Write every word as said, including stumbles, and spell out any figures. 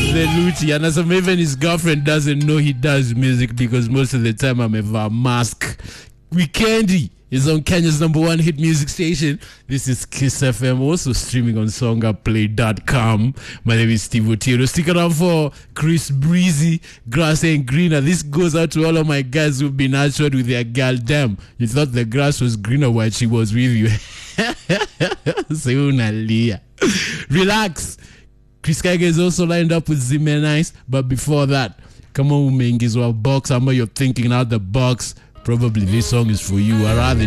the Lucci, and as even his girlfriend doesn't know he does music because most of the time I'm a mask. Weekendi is on Kenya's number one hit music station. This is Kiss F M, also streaming on songaplay dot com. My name is Steve Otiro. Stick around for Chris Breezy, Grass and Greener. This goes out to all of my guys who've been answered with their gal damn. You thought the grass was greener while she was with you. Relax. Chris Kage is also lined up with Zimenice, but before that, come on, Mingizwa box. I know you're thinking out the box. Probably this song is for you. Or rather,